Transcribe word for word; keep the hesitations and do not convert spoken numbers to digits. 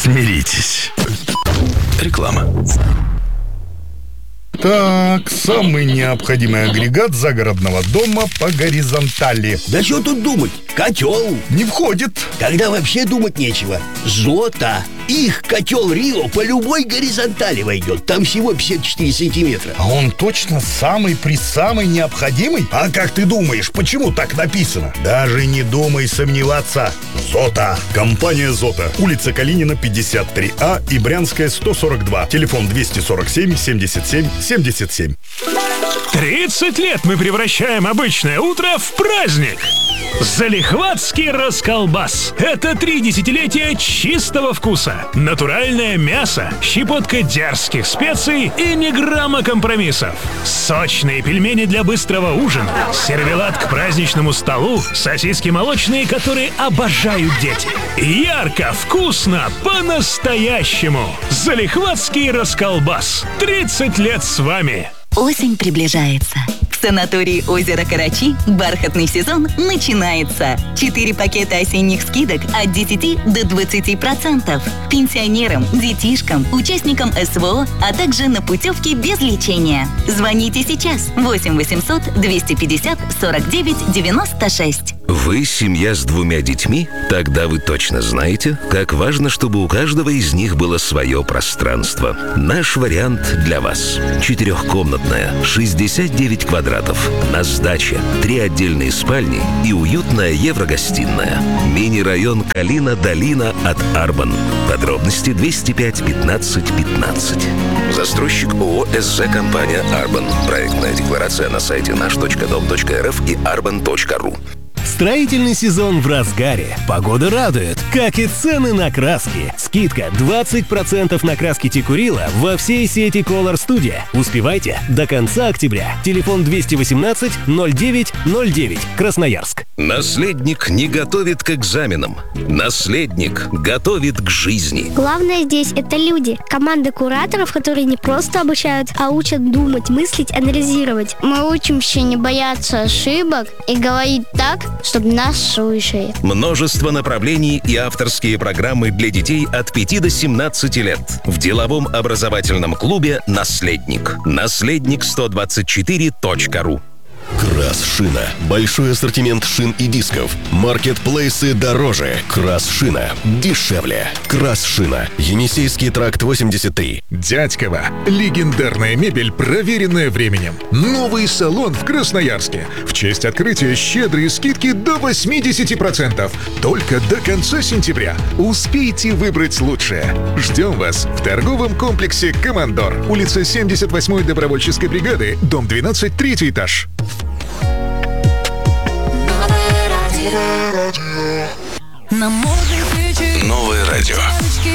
Смиритесь. Реклама. Так, самый необходимый агрегат загородного дома по горизонтали. Да что тут думать? Котел. Не входит. Тогда вообще думать нечего. Зота. Их котел Рио по любой горизонтали войдет. Там всего пятьдесят четыре сантиметра. А он точно самый при самый необходимый? А как ты думаешь, почему так написано? Даже не думай сомневаться. Зота. Компания «Зота». Улица Калинина, пятьдесят три А и Брянская, сто сорок два. Телефон двести сорок семь семьдесят семь семьдесят семь. тридцать лет мы превращаем обычное утро в праздник. Залихватский расколбас. Это три десятилетия чистого вкуса. Натуральное мясо, щепотка дерзких специй и ни грамма компромиссов. Сочные пельмени для быстрого ужина, сервелат к праздничному столу, сосиски молочные, которые обожают дети. Ярко, вкусно, по-настоящему. Залихватский расколбас. тридцать лет с вами. Осень приближается. В санатории «Озеро Карачи» бархатный сезон начинается. Четыре пакета осенних скидок от десяти до двадцати процентов. Пенсионерам, детишкам, участникам СВО, а также на путевки без лечения. Звоните сейчас. восемь восемьсот двести пятьдесят сорок девять девяносто шесть. Вы семья с двумя детьми? Тогда вы точно знаете, как важно, чтобы у каждого из них было свое пространство. Наш вариант для вас. Четырехкомнатная, шестьдесят девять квадратов. На сдаче. Три отдельные спальни и уютная еврогостиная. Мини-район Калина-Долина от Арбан. Подробности двести пять пятнадцать пятнадцать. Застройщик ООО «СЗ Компания Арбан». Проектная декларация на сайте наш точка дом точка эр эф и арбан точка ру. Строительный сезон в разгаре. Погода радует, как и цены на краски. Скидка двадцать процентов на краски Текурила во всей сети Color Studio. Успевайте до конца октября. Телефон двести восемнадцать ноль девять ноль девять. Красноярск. Наследник не готовит к экзаменам. Наследник готовит к жизни. Главное здесь — это люди. Команда кураторов, которые не просто обучают, а учат думать, мыслить, анализировать. Мы учимся не бояться ошибок и говорить так, чтобы нас слушали. Множество направлений и авторские программы для детей от пяти до семнадцати лет. В деловом образовательном клубе «Наследник». наследник сто двадцать четыре точка ру. Красшина. Большой ассортимент шин и дисков. Маркетплейсы дороже. Красшина. Дешевле. Красшина. Енисейский тракт восемьдесят три. Дядьково. Легендарная мебель, проверенная временем. Новый салон в Красноярске. В честь открытия щедрые скидки до восемьдесят процентов. Только до конца сентября. Успейте выбрать лучшее. Ждем вас в торговом комплексе «Командор». Улица семьдесят восьмой добровольческой бригады, дом двенадцать, третий этаж. Новое радио.